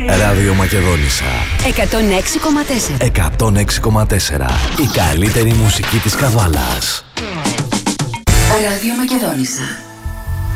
Ραδιομακεδόνισσα 106,4. 106,4. Η καλύτερη μουσική της Καβάλας. Ραδιομακεδόνισσα.